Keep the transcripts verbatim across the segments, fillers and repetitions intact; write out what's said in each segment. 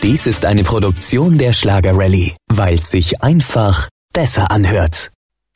Dies ist eine Produktion der Schlager-Rallye, weil es sich einfach besser anhört.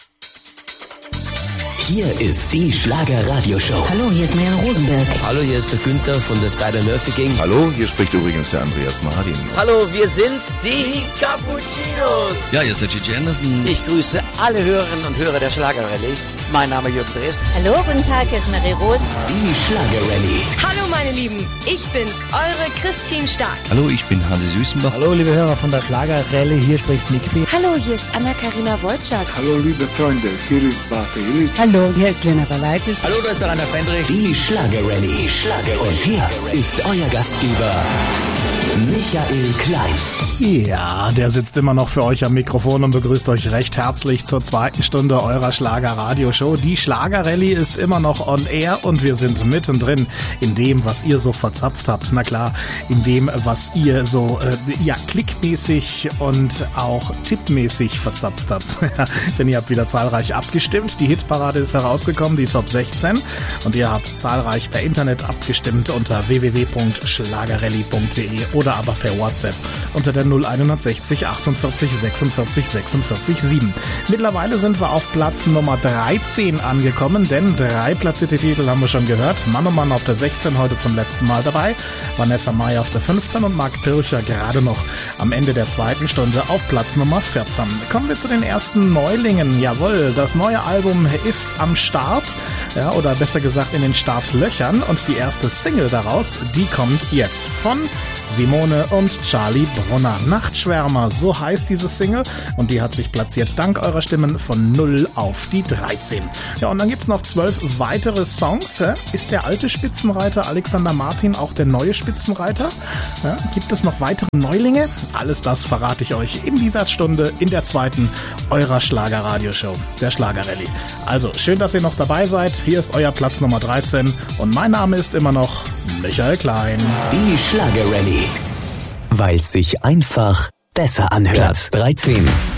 Hier ist die Schlager-Radio-Show. Hallo, hier ist Marianne Rosenberg. Hallo, hier ist der Günther von der Spider-Murphy Gang. Hallo, hier spricht übrigens der Andreas Martin. Hallo, wir sind die Cappuccinos. Ja, hier ist der Gigi Anderson. Ich grüße alle Hörerinnen und Hörer der Schlager-Rallye. Mein Name ist Jürgen Drees. Hallo, guten Tag, hier ist Marie Rose. Die Schlager-Rallye. Hallo meine Lieben, ich bin's, eure Christine Stark. Hallo, ich bin Hansi Süßenbach. Hallo liebe Hörer von der Schlager-Rallye, hier spricht Nick B. Hallo, hier ist Anna-Karina Wojcik. Hallo liebe Freunde, hier ist Barte Illich. Hallo, hier ist Lena Valaitis. Hallo, da ist der Rainer Fendrich. Die Schlager-Rallye. Schlager und hier ist euer Gastgeber Michael Klein. Ja, der sitzt immer noch für euch am Mikrofon und begrüßt euch recht herzlich zur zweiten Stunde eurer Schlager-Radio-Show. Die Schlager-Rallye ist immer noch on air und wir sind mittendrin in dem, was ihr so verzapft habt. Na klar, in dem, was ihr so äh, ja, klickmäßig und auch tippmäßig verzapft habt. Denn ihr habt wieder zahlreich abgestimmt. Die Hitparade ist herausgekommen, die Top sechzehn. Und ihr habt zahlreich per Internet abgestimmt unter w w w punkt schlagerrallye punkt de oder aber per WhatsApp unter der null einhundertsechzig achtundvierzig sechsundvierzig sechsundvierzig sieben. Mittlerweile sind wir auf Platz Nummer dreizehn angekommen, denn drei platzierte Titel haben wir schon gehört. Mann und Mann auf der sechzehn, heute zum letzten Mal dabei. Vanessa Mai auf der fünfzehn und Marc Pircher gerade noch am Ende der zweiten Stunde auf Platz Nummer vierzehn. Kommen wir zu den ersten Neulingen. Jawohl, das neue Album ist am Start, ja, oder besser gesagt in den Startlöchern, und die erste Single daraus, die kommt jetzt von Simone und Charlie Brunner. Nachtschwärmer, so heißt diese Single, und die hat sich platziert dank eurer Stimmen von null auf die dreizehn. Ja, und dann gibt's noch zwölf weitere Songs. Ist der alte Spitzenreiter Alexander Martin auch der neue Spitzenreiter? Ja, gibt es noch weitere Neulinge? Alles das verrate ich euch in dieser Stunde, in der zweiten eurer Schlager-Radio-Show, der Schlager-Rallye. Also, schön, dass ihr noch dabei seid. Hier ist euer Platz Nummer dreizehn und mein Name ist immer noch Michael Klein. Die Schlager-Rallye, weil es sich einfach besser anhört. Platz dreizehn.